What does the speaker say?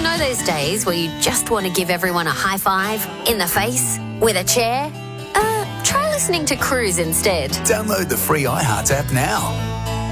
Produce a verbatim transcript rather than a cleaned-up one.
know those days where you just want to give everyone a high five, in the face, with a chair? Uh, try listening to Cruise instead. Download the free iHeart app now.